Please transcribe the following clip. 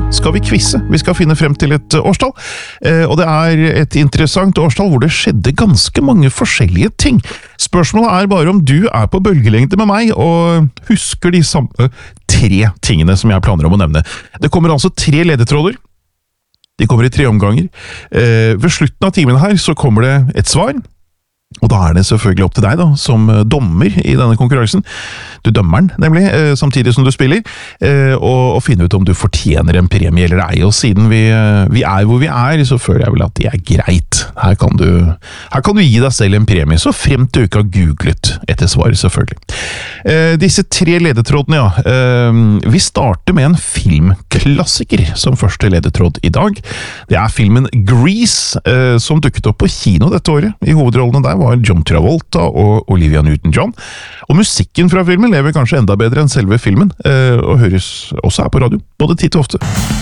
skal vi quizze. Vi skal finne frem til et årstall, og det et interessant årstall hvor det skjedde ganske mange forskjellige ting. Spørsmålet bare om du på bølgelengde med meg, og husker de samme 3 tingene som jeg planer om å nevne. Det kommer altså 3 ledetråder. De kommer i 3 omganger. Ved slutten av timen her så kommer det et svar, og da det selvfølgelig opp til deg da, som dommer i denne konkurransen. Du dømmer den, nemlig, samtidig som du spiller, og finne ut om du fortjener en premie eller ei. Og siden vi hvor vi så føler jeg vel at det greit. Her kan du gi deg selv en premie, så frem til du ikke har googlet etter svaret, selvfølgelig. Disse 3 ledetrådene, ja. Vi starter med en filmklassiker som første ledetråd i dag. Det filmen Grease, som dukket opp på kino dette året. I hovedrollene der var John Travolta og Olivia Newton-John. Og musikken fra filmen lever kanskje enda bedre enn selve filmen, og høres også her på radio, både titt og ofte.